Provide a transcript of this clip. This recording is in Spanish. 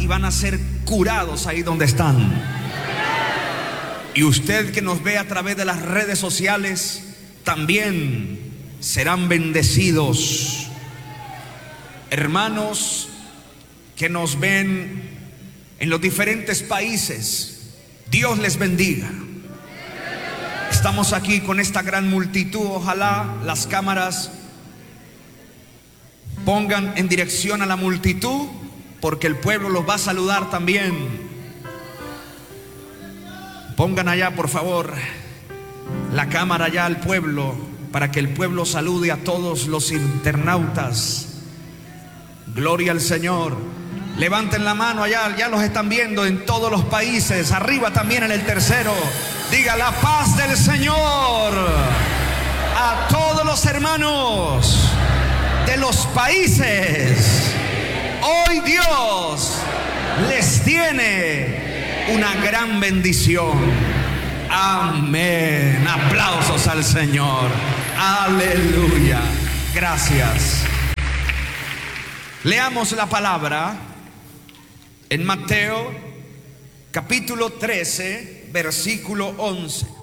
van a ser curados ahí donde están. Y usted que nos ve a través de las redes sociales, también serán bendecidos. Hermanos que nos ven en los diferentes países, Dios les bendiga. Estamos aquí con esta gran multitud. Ojalá las cámaras pongan en dirección a la multitud, porque el pueblo los va a saludar también. Pongan allá, por favor, la cámara allá al pueblo, para que el pueblo salude a todos los internautas. Gloria al Señor. Levanten la mano allá, ya los están viendo en todos los países. Arriba también en el tercero. Diga: la paz del Señor a todos los hermanos de los países. Hoy Dios les tiene una gran bendición. Amén. Aplausos al Señor. Aleluya. Gracias. Leamos la palabra en Mateo capítulo 13, versículo 11.